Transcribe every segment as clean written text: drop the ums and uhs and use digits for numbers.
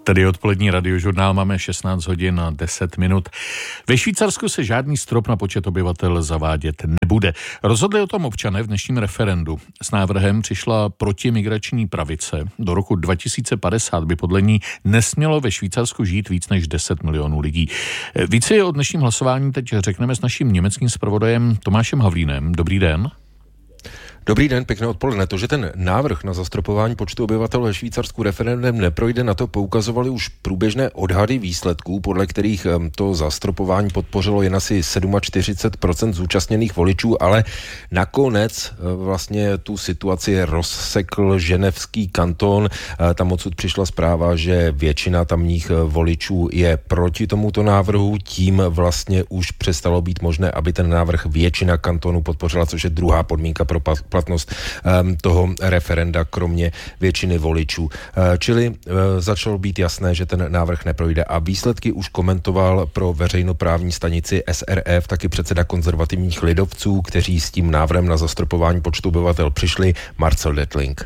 Tedy odpolední radiožurnál, máme 16 hodin a 10 minut. Ve Švýcarsku se žádný strop na počet obyvatel zavádět nebude. Rozhodli o tom občané v dnešním referendu. S návrhem přišla protimigrační pravice. Do roku 2050 by podle ní nesmělo ve Švýcarsku žít víc než 10 milionů lidí. Více o dnešním hlasování teď řekneme s naším německým zpravodajem Tomášem Havlínem. Dobrý den. Dobrý den, pěkné odpoledne. To, že ten návrh na zastropování počtu obyvatel ve Švýcarsku referendem neprojde, na to poukazovaly už průběžné odhady výsledků, podle kterých to zastropování podpořilo jen asi 47% zúčastněných voličů, ale nakonec vlastně tu situaci rozsekl ženevský kanton. Tam odsud přišla zpráva, že většina tamních voličů je proti tomuto návrhu, tím vlastně už přestalo být možné, aby ten návrh většina kantonů podpořila, což je druhá podmínka pro platnost toho referenda, kromě většiny voličů. Čili začalo být jasné, že ten návrh neprojde a výsledky už komentoval pro veřejnoprávní stanici SRF taky předseda konzervativních lidovců, kteří s tím návrhem na zastropování počtu obyvatel přišli, Marcel Dettling.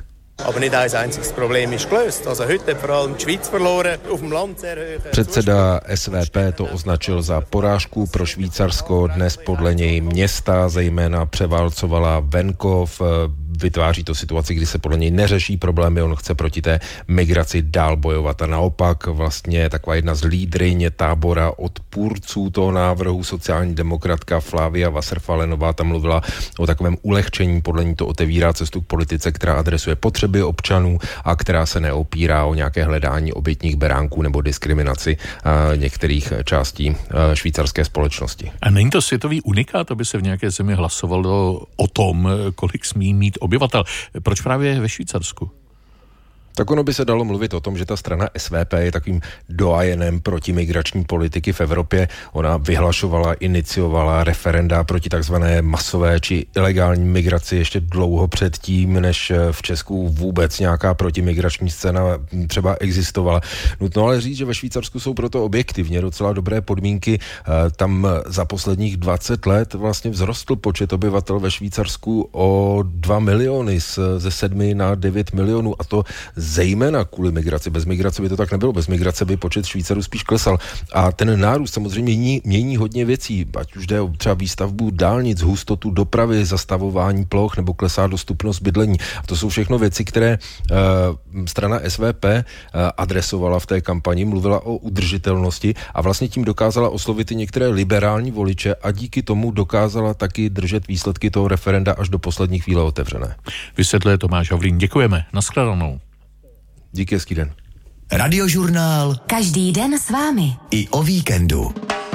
Předseda SVP to označil za porážku pro Švýcarsko. Dnes podle něj města zejména převálcovala venkov. Vytváří to situaci, kdy se podle něj neřeší problémy, on chce proti té migraci dál bojovat. A naopak vlastně taková jedna z lídryň tábora odpůrců toho návrhu, sociální demokratka Flavia Wasserfallenová, tam mluvila o takovém ulehčení, podle ní to otevírá cestu k politice, která adresuje potřeby občanů a která se neopírá o nějaké hledání obětních beránků nebo diskriminaci některých částí švýcarské společnosti. A není to světový unikát, aby se v nějaké zemi hlasovalo o tom, kolik smí mít obyvatel? Proč právě ve Švýcarsku? Tak ono by se dalo mluvit o tom, že ta strana SVP je takovým doajenem protimigrační politiky v Evropě. Ona vyhlašovala, iniciovala referenda proti takzvané masové či ilegální migraci ještě dlouho předtím, než v Česku vůbec nějaká protimigrační scéna třeba existovala. Nutno ale říct, že ve Švýcarsku jsou proto objektivně docela dobré podmínky. Tam za posledních 20 let vlastně vzrostl počet obyvatel ve Švýcarsku o 2 miliony ze 7 na 9 milionů a to zejména kvůli migraci. Bez migrace by to tak nebylo. Bez migrace by počet Švýcarů spíš klesal. A ten nárůst samozřejmě mění hodně věcí. Ať už jde o třeba výstavbu dálnic, hustotu dopravy, zastavování ploch nebo klesá dostupnost bydlení. A to jsou všechno věci, které strana SVP adresovala v té kampani, mluvila o udržitelnosti a vlastně tím dokázala oslovit i některé liberální voliče a díky tomu dokázala taky držet výsledky toho referenda až do poslední chvíle otevřené. Vysvětluje Tomáš Havlín. Děkujeme. Nashledanou. Díky, hezký den. Radiožurnál. Každý den s vámi. I o víkendu.